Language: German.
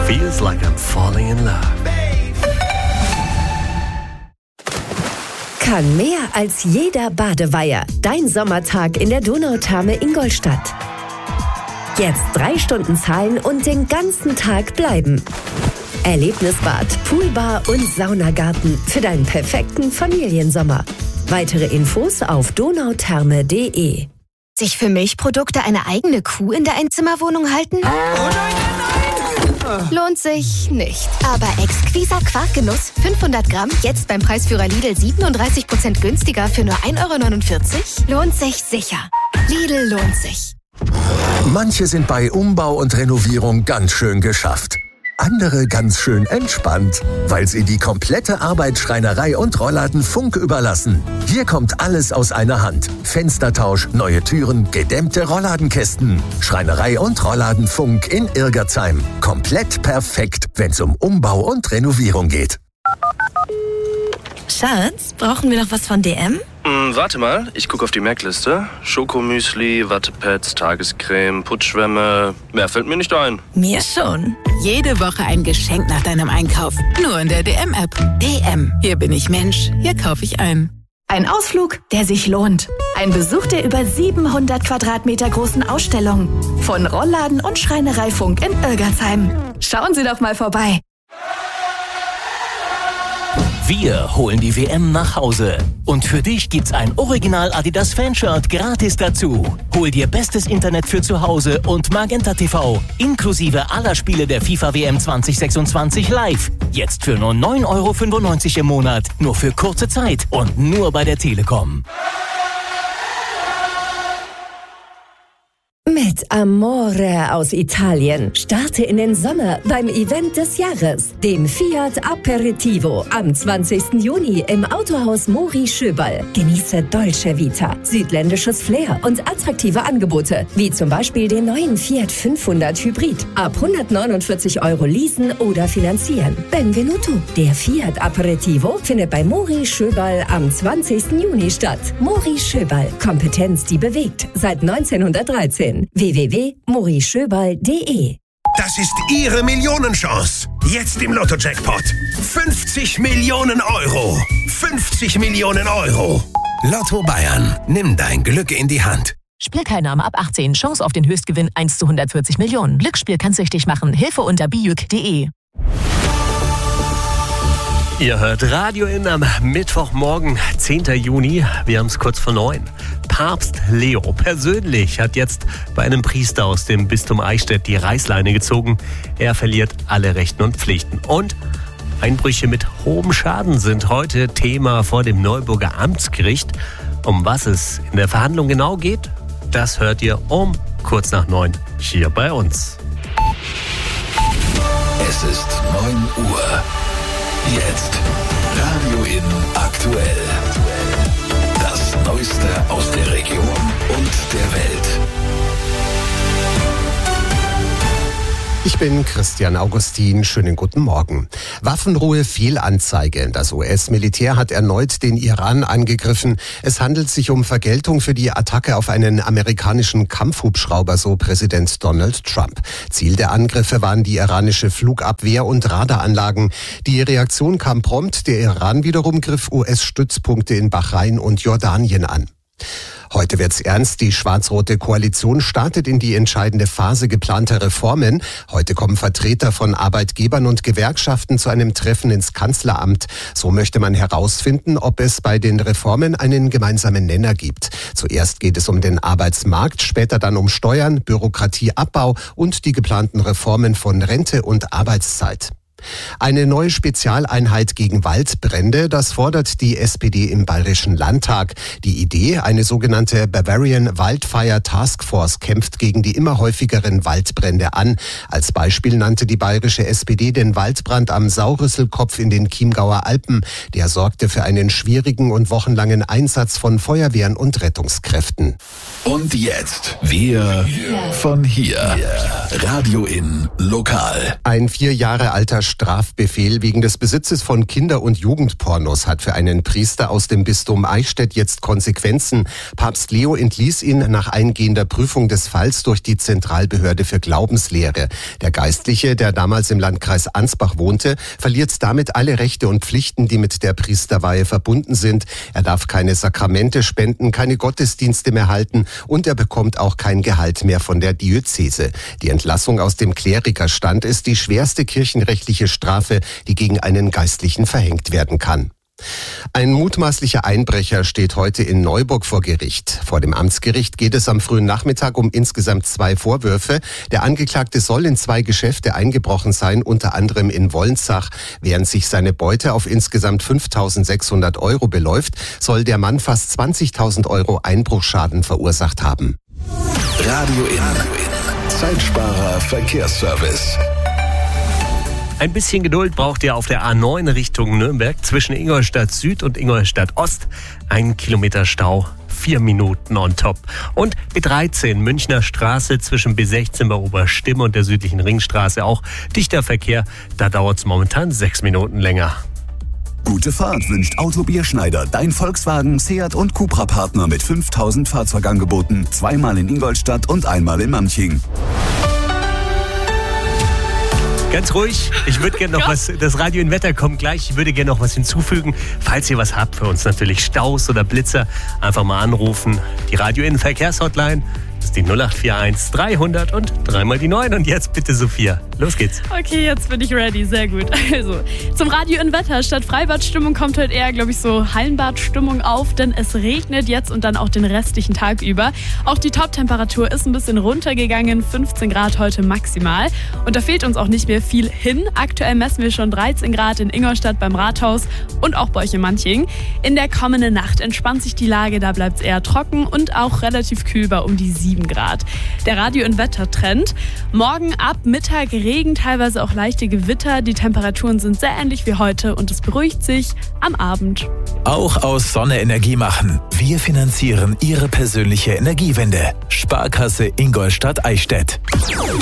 Feels like I'm falling in love. Kann mehr als jeder Badeweiher. Dein Sommertag in der Donautherme Ingolstadt. Jetzt 3 Stunden zahlen und den ganzen Tag bleiben. Erlebnisbad, Poolbar und Saunagarten für deinen perfekten Familiensommer. Weitere Infos auf donautherme.de. Sich für Milchprodukte eine eigene Kuh in der Einzimmerwohnung halten? Lohnt sich nicht. Aber exquiser Quarkgenuss, 500 Gramm, jetzt beim Preisführer Lidl 37% günstiger für nur 1,49 €? Lohnt sich sicher. Lidl lohnt sich. Manche sind bei Umbau und Renovierung ganz schön geschafft. Andere ganz schön entspannt, weil sie die komplette Arbeit Schreinerei und Rollladen Funk überlassen. Hier kommt alles aus einer Hand. Fenstertausch, neue Türen, gedämmte Rollladenkästen. Schreinerei und Rollladen Funk in Irgerzheim. Komplett perfekt, wenn es um Umbau und Renovierung geht. Schatz, brauchen wir noch was von DM? Warte mal, ich gucke auf die Merkliste. Schokomüsli, Wattepads, Tagescreme, Putzschwämme. Mehr fällt mir nicht ein. Mir schon. Jede Woche ein Geschenk nach deinem Einkauf. Nur in der DM-App. DM. Hier bin ich Mensch. Hier kaufe ich ein. Ein Ausflug, der sich lohnt. Ein Besuch der über 700 Quadratmeter großen Ausstellung. Von Rollladen und Schreinerei Funk in Irgerzheim. Schauen Sie doch mal vorbei. Wir holen die WM nach Hause. Und für dich gibt's ein Original Adidas Fanshirt gratis dazu. Hol dir bestes Internet für zu Hause und Magenta TV, inklusive aller Spiele der FIFA WM 2026 live. Jetzt für nur 9,95 € im Monat. Nur für kurze Zeit und nur bei der Telekom. Mit Amore aus Italien. Starte in den Sommer beim Event des Jahres, dem Fiat Aperitivo, am 20. Juni im Autohaus Mori Schöberl. Genieße Dolce Vita, südländisches Flair und attraktive Angebote, wie zum Beispiel den neuen Fiat 500 Hybrid. Ab 149 € leasen oder finanzieren. Benvenuto. Der Fiat Aperitivo findet bei Mori Schöberl am 20. Juni statt. Mori Schöberl. Kompetenz, die bewegt. Seit 1913. www.morischöberl.de. Das ist Ihre Millionenchance. Jetzt im Lotto-Jackpot. 50 Millionen €. 50 Millionen €. Lotto Bayern. Nimm dein Glück in die Hand. Spielteilnahme ab 18. Chance auf den Höchstgewinn 1 zu 140 Millionen. Glücksspiel kann süchtig machen. Hilfe unter bijuk.de. Ihr hört Radio In am Mittwochmorgen, 10. Juni. Wir haben es kurz vor 9. Papst Leo persönlich hat jetzt bei einem Priester aus dem Bistum Eichstätt die Reißleine gezogen. Er verliert alle Rechten und Pflichten. Und Einbrüche mit hohem Schaden sind heute Thema vor dem Neuburger Amtsgericht. Um was es in der Verhandlung genau geht, das hört ihr um kurz nach 9 hier bei uns. Es ist 9 Uhr. Jetzt Radio In aktuell. Das Neueste aus der Region und der Welt. Ich bin Christian Augustin. Schönen guten Morgen. Waffenruhe-Fehlanzeige. Das US-Militär hat erneut den Iran angegriffen. Es handelt sich um Vergeltung für die Attacke auf einen amerikanischen Kampfhubschrauber, so Präsident Donald Trump. Ziel der Angriffe waren die iranische Flugabwehr und Radaranlagen. Die Reaktion kam prompt. Der Iran wiederum griff US-Stützpunkte in Bahrain und Jordanien an. Heute wird's ernst. Die schwarz-rote Koalition startet in die entscheidende Phase geplanter Reformen. Heute kommen Vertreter von Arbeitgebern und Gewerkschaften zu einem Treffen ins Kanzleramt. So möchte man herausfinden, ob es bei den Reformen einen gemeinsamen Nenner gibt. Zuerst geht es um den Arbeitsmarkt, später dann um Steuern, Bürokratieabbau und die geplanten Reformen von Rente und Arbeitszeit. Eine neue Spezialeinheit gegen Waldbrände, das fordert die SPD im Bayerischen Landtag. Die Idee, eine sogenannte Bavarian Wildfire Task Force, kämpft gegen die immer häufigeren Waldbrände an. Als Beispiel nannte die bayerische SPD den Waldbrand am Saurüsselkopf in den Chiemgauer Alpen. Der sorgte für einen schwierigen und wochenlangen Einsatz von Feuerwehren und Rettungskräften. Und jetzt wir von hier. Radio in Lokal. Ein 4 Jahre alter Strafbefehl wegen des Besitzes von Kinder- und Jugendpornos hat für einen Priester aus dem Bistum Eichstätt jetzt Konsequenzen. Papst Leo entließ ihn nach eingehender Prüfung des Falls durch die Zentralbehörde für Glaubenslehre. Der Geistliche, der damals im Landkreis Ansbach wohnte, verliert damit alle Rechte und Pflichten, die mit der Priesterweihe verbunden sind. Er darf keine Sakramente spenden, keine Gottesdienste mehr halten und er bekommt auch kein Gehalt mehr von der Diözese. Die Entlassung aus dem Klerikerstand ist die schwerste kirchenrechtliche Strafe, die gegen einen Geistlichen verhängt werden kann. Ein mutmaßlicher Einbrecher steht heute in Neuburg vor Gericht. Vor dem Amtsgericht geht es am frühen Nachmittag um insgesamt 2 Vorwürfe. Der Angeklagte soll in 2 Geschäfte eingebrochen sein, unter anderem in Wolnzach. Während sich seine Beute auf insgesamt 5.600 € beläuft, soll der Mann fast 20.000 € Einbruchsschaden verursacht haben. Radio in Zeitsparer Verkehrsservice. Ein bisschen Geduld braucht ihr auf der A9 Richtung Nürnberg zwischen Ingolstadt Süd und Ingolstadt Ost. 1 Kilometer Stau, 4 Minuten on top. Und B13 Münchner Straße zwischen B16 bei Oberstimm und der südlichen Ringstraße auch dichter Verkehr. Da dauert es momentan 6 Minuten länger. Gute Fahrt wünscht Auto Bierschneider, dein Volkswagen, Seat und Cupra-Partner mit 5000 Fahrzeugangeboten. 2-mal in Ingolstadt und 1-mal in Manching. Ganz ruhig, ich würde gerne noch was, das Radio in Wetter kommt gleich, ich würde gerne noch was hinzufügen. Falls ihr was habt für uns, natürlich Staus oder Blitzer, einfach mal anrufen. Die Radio in Verkehrshotline ist die 0841 300 und 3 die 9. Und jetzt bitte Sophia, los geht's. Okay, jetzt bin ich ready, sehr gut. Also, zum Radio in Wetter. Statt Freibadstimmung kommt heute eher, glaube ich, so Hallenbadstimmung auf, denn es regnet jetzt und dann auch den restlichen Tag über. Auch die Toptemperatur ist ein bisschen runtergegangen, 15 Grad heute maximal. Und da fehlt uns auch nicht mehr viel hin. Aktuell messen wir schon 13 Grad in Ingolstadt beim Rathaus und auch bei euch in Manching. In der kommenden Nacht entspannt sich die Lage, da bleibt es eher trocken und auch relativ kühl bei um die 7 Grad. Der Radio- und Wettertrend. Morgen ab Mittag Regen, teilweise auch leichte Gewitter. Die Temperaturen sind sehr ähnlich wie heute und es beruhigt sich am Abend. Auch aus Sonne Energie machen. Wir finanzieren Ihre persönliche Energiewende. Sparkasse Ingolstadt Eichstätt.